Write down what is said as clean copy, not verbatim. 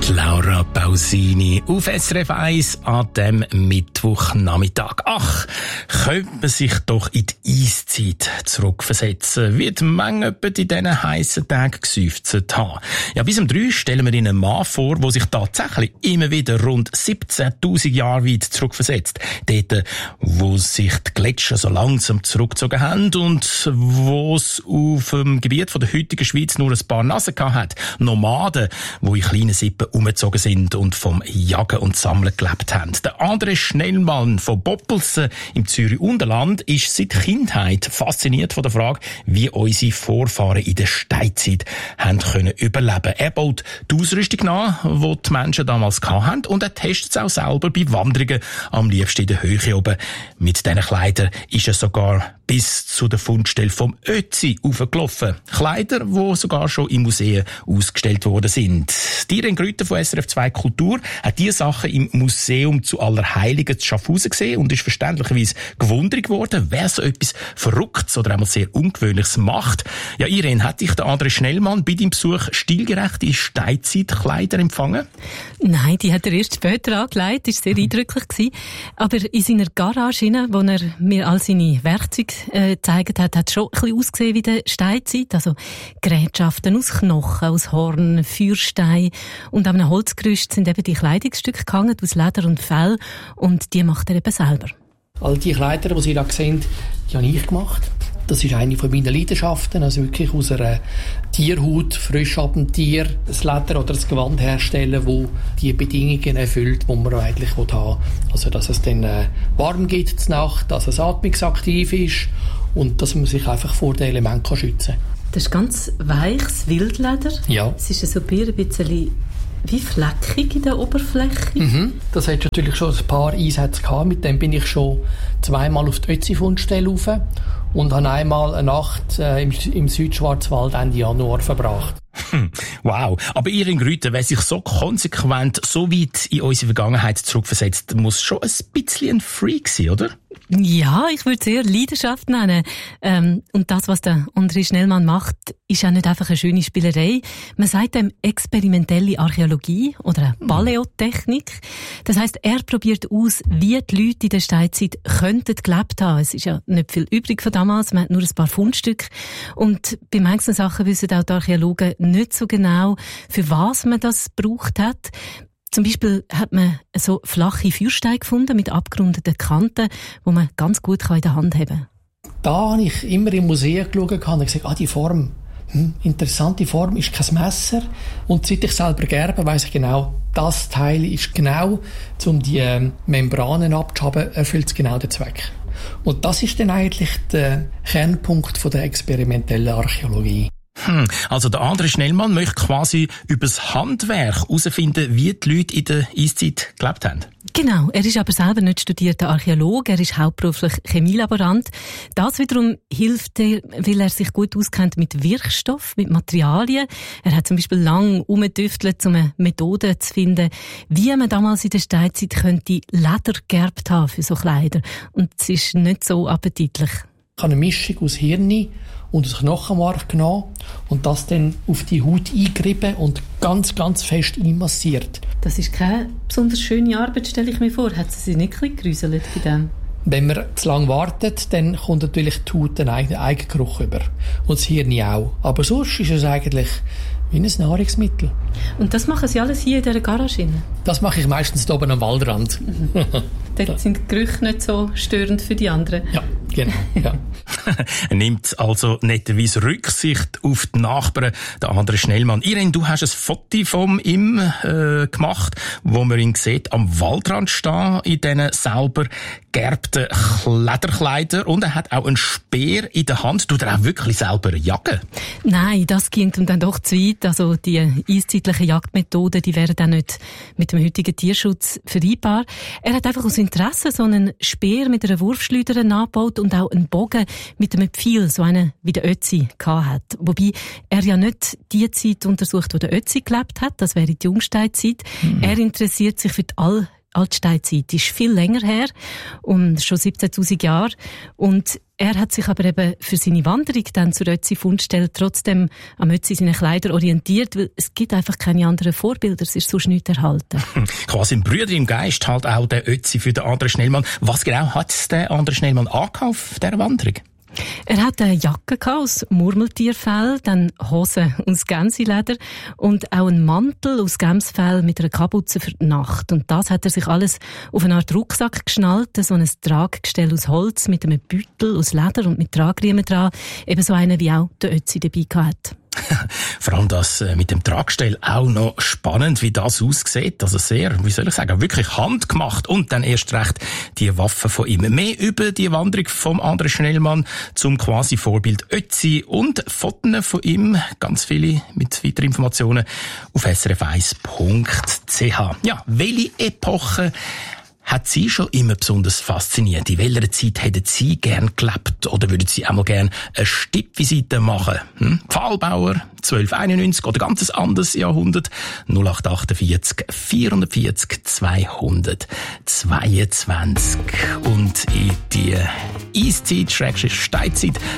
Laura Pausini auf SRF 1 an dem Mittwochnachmittag. Ach, könnte man sich doch in die Eiszeit zurückversetzen, wie die Menge in diesen heissen Tagen geseufzt haben. Ja, bis um 3 stellen wir Ihnen einen Mann vor, der sich tatsächlich immer wieder rund 17.000 Jahre weit zurückversetzt. Dort, wo sich die Gletscher so langsam zurückgezogen haben und wo es auf dem Gebiet von der heutigen Schweiz nur ein paar Nasen gehabt hat. Nomaden, die in kleinen Sippen umgezogen sind und vom Jagen und Sammeln gelebt haben. Der André Schnellmann von Boppelsen im Zürich-Unterland ist seit Kindheit fasziniert von der Frage, wie unsere Vorfahren in der Steinzeit haben können überleben. Er baut die Ausrüstung nach, die die Menschen damals hatten, und er testet es auch selber bei Wanderungen, am liebsten in der Höhe oben. Mit diesen Kleidern ist er sogar bis zu der Fundstelle vom Ötzi aufgelaufen. Kleider, die sogar schon im Museum ausgestellt worden sind. Die Irene Grüter von SRF 2 Kultur hat diese Sachen im Museum zu Allerheiligen zu Schaffhausen gesehen und ist verständlicherweise gewundert geworden, wer so etwas Verrücktes oder einmal sehr Ungewöhnliches macht. Ja, Irene, hat dich der André Schnellmann bei deinem Besuch stilgerechte Steinzeitkleider empfangen? Nein, die hat er erst später angelegt, das war sehr eindrücklich gewesen. Aber in seiner Garage, wo er mir all seine Werkzeuge gezeigt hat, hat es schon ein bisschen ausgesehen wie der Steinzeit. Also Gerätschaften aus Knochen, aus Horn, Feuerstein, und an einem Holzgerüst sind eben die Kleidungsstücke gehangen aus Leder und Fell, und die macht er eben selber. All die Kleider, die Sie da sehen, die habe ich gemacht. Das ist eine von meinen Leidenschaften, also wirklich aus einer Tierhaut, frisch ab dem Tier, das Leder oder das Gewand herstellen, wo die Bedingungen erfüllt, die man eigentlich haben will. Also, dass es dann warm gibt zur Nacht, dass es atmungsaktiv ist und dass man sich einfach vor den Elementen schützen kann. Das ist ganz weiches Wildleder. Ja. Es ist so ein bisschen wie fleckig in der Oberfläche. Mhm. Das hat natürlich schon ein paar Einsätze gehabt. Mit dem bin ich schon zweimal auf die Ötzi-Fundstelle rauf und habe einmal eine Nacht im Südschwarzwald Ende Januar verbracht. Wow. Aber Irene Grüter, wer sich so konsequent so weit in unsere Vergangenheit zurückversetzt, muss schon ein bisschen ein Freak sein, oder? Ja, ich würde es eher Leidenschaft nennen. Und das, was der André Schnellmann macht, ist auch nicht einfach eine schöne Spielerei. Man sagt dem experimentelle Archäologie oder Paläotechnik. Das heisst, er probiert aus, wie die Leute in der Steinzeit könnten gelebt haben. Es ist ja nicht viel übrig von damals, man hat nur ein paar Fundstücke. Und bei manchen Sachen wissen auch die Archäologen nicht so genau, für was man das gebraucht hat. Zum Beispiel hat man so flache Feuersteine gefunden mit abgerundeten Kanten, die man ganz gut in der Hand haben kann. Da habe ich immer im Museum geschaut und gesagt, die Form, interessante Form, ist kein Messer. Und seit ich selber gerbe, weiss ich genau, das Teil ist genau, um die Membranen abzuhaben, erfüllt es genau den Zweck. Und das ist dann eigentlich der Kernpunkt von der experimentellen Archäologie. Also der André Schnellmann möchte quasi über das Handwerk herausfinden, wie die Leute in der Eiszeit gelebt haben. Genau, er ist aber selber nicht studierter Archäologe, er ist hauptberuflich Chemielaborant. Das wiederum hilft er, weil er sich gut auskennt mit Wirkstoff, mit Materialien. Er hat zum Beispiel lang umgetüftelt, um eine Methode zu finden, wie man damals in der Steinzeit könnte Leder gegerbt haben für so Kleider. Und es ist nicht so appetitlich. Ich habe eine Mischung aus Hirn und aus Knochenmark genommen und das dann auf die Haut eingerieben und ganz, ganz fest einmassiert. Das ist keine besonders schöne Arbeit, stelle ich mir vor. Hat sie sich nicht ein bisschen gerüselt bei dem? Wenn man zu lange wartet, dann kommt natürlich die Haut einen eigenen Eigengeruch über. Und das Hirn auch. Aber sonst ist es eigentlich wie ein Nahrungsmittel. Und das machen Sie alles hier in dieser Garage? Das mache ich meistens hier oben am Waldrand. Dort sind die Gerüche nicht so störend für die anderen. Ja, genau. Ja. Er nimmt also netterweise Rücksicht auf die Nachbarn, der André Schnellmann. Irene, du hast ein Foto von ihm gemacht, wo man ihn sieht am Waldrand stehen, in diesen selber gegerbten Lederkleidern. Und er hat auch einen Speer in der Hand. Tut er auch wirklich selber jagen? Nein, das ging ihm dann doch zu weit. Also die eiszeitlichen Jagdmethoden, die wären dann nicht mit dem heutigen Tierschutz vereinbar. Er hat einfach aus Interesse so einen Speer mit einer Wurfschleuder nachgebaut und auch einen Bogen mit einem Pfeil, so einen wie der Ötzi hat. Wobei er ja nicht die Zeit untersucht, wo der Ötzi gelebt hat, das wäre die Jungsteinzeit. Er interessiert sich für die Altsteinzeit ist viel länger her und schon 17'000 Jahre. Und er hat sich aber eben für seine Wanderung dann zur Ötzi-Fundstelle trotzdem am Ötzi seine Kleider orientiert, weil es gibt einfach keine anderen Vorbilder, es ist sonst nichts erhalten. Quasi ein Brüder im Geist halt auch der Ötzi für den André Schnellmann. Was genau hat der André Schnellmann angehabt auf dieser Wanderung? Er hat eine Jacke aus Murmeltierfell, dann Hosen aus Gänseleder und auch einen Mantel aus Gemsfell mit einer Kapuze für die Nacht. Und das hat er sich alles auf eine Art Rucksack geschnallt, so ein Traggestell aus Holz mit einem Beutel aus Leder und mit Tragriemen dran, ebenso einen wie auch der Ötzi dabei hatte. Vor allem das mit dem Tragstell auch noch spannend, wie das aussieht. Also sehr, wie soll ich sagen, wirklich handgemacht. Und dann erst recht die Waffe von ihm. Mehr über die Wanderung vom André Schnellmann zum quasi Vorbild Ötzi und Fotos von ihm, ganz viele mit weiteren Informationen auf srf1.ch. Ja, welche Epoche hat Sie schon immer besonders fasziniert? In welcher Zeit hätten Sie gern gelebt? Oder würden Sie einmal gern eine Stippvisite machen? Pfahlbauer, 1291 oder ganz anderes Jahrhundert? 0848 440 222. Und in die Eiszeit, Steinzeit,